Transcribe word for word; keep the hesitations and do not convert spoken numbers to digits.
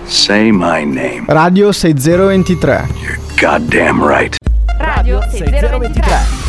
Say my name. Radio sei zero due tre. You're goddamn right. Radio sei zero due tre.